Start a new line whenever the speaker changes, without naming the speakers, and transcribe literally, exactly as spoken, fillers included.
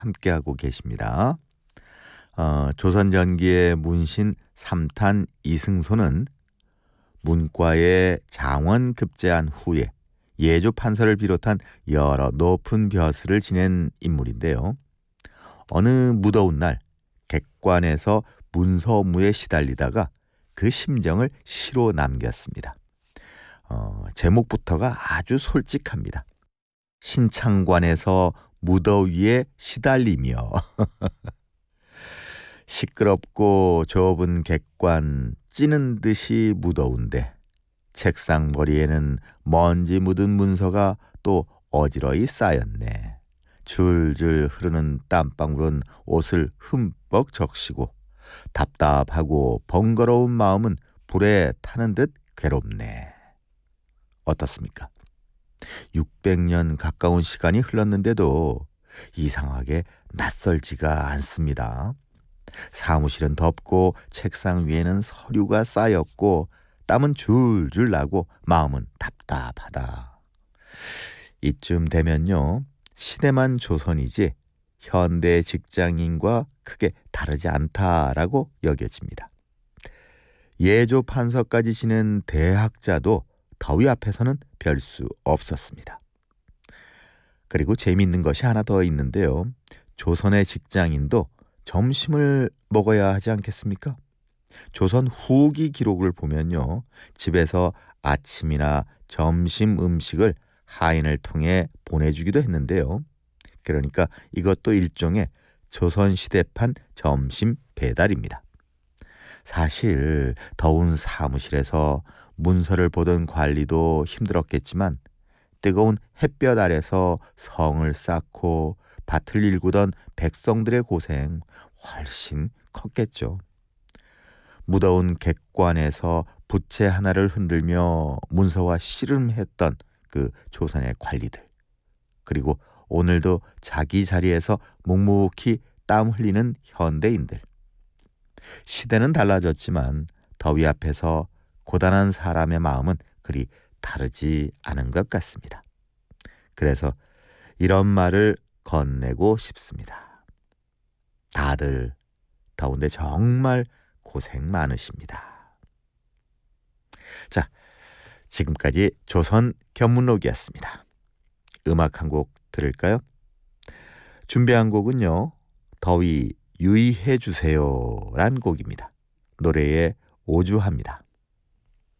함께하고 계십니다. 어, 조선전기의 문신 삼탄 이승소는 문과에 장원 급제한 후에 예조 판서를 비롯한 여러 높은 벼슬을 지낸 인물인데요. 어느 무더운 날 객관에서 문서 업무에 시달리다가 그 심정을 시로 남겼습니다. 어, 제목부터가 아주 솔직합니다. 신창관에서 무더위에 시달리며 시끄럽고 좁은 객관 찌는 듯이 무더운데 책상 머리에는 먼지 묻은 문서가 또 어지러이 쌓였네. 줄줄 흐르는 땀방울은 옷을 흠뻑 적시고 답답하고 번거로운 마음은 불에 타는 듯 괴롭네. 어떻습니까? 육백 년 가까운 시간이 흘렀는데도 이상하게 낯설지가 않습니다. 사무실은 덥고 책상 위에는 서류가 쌓였고 땀은 줄줄 나고 마음은 답답하다. 이쯤 되면요, 시대만 조선이지 현대 직장인과 크게 다르지 않다라고 여겨집니다. 예조 판서까지 지낸 대학자도 더위 앞에서는 별 수 없었습니다. 그리고 재미있는 것이 하나 더 있는데요. 조선의 직장인도 점심을 먹어야 하지 않겠습니까? 조선 후기 기록을 보면요, 집에서 아침이나 점심 음식을 하인을 통해 보내주기도 했는데요. 그러니까 이것도 일종의 조선시대판 점심 배달입니다. 사실 더운 사무실에서 문서를 보던 관리도 힘들었겠지만 뜨거운 햇볕 아래서 성을 쌓고 밭을 일구던 백성들의 고생 훨씬 컸겠죠. 무더운 객관에서 부채 하나를 흔들며 문서와 씨름했던 그 조선의 관리들, 그리고 오늘도 자기 자리에서 묵묵히 땀 흘리는 현대인들. 시대는 달라졌지만 더위 앞에서 고단한 사람의 마음은 그리 다르지 않은 것 같습니다. 그래서 이런 말을 건네고 싶습니다. 다들 더운데 정말 고생 많으십니다. 자, 지금까지 조선 견문록이었습니다. 음악 한 곡 들을까요? 준비한 곡은요, 더위 유의해 주세요 란 곡입니다. 노래에 오주합니다.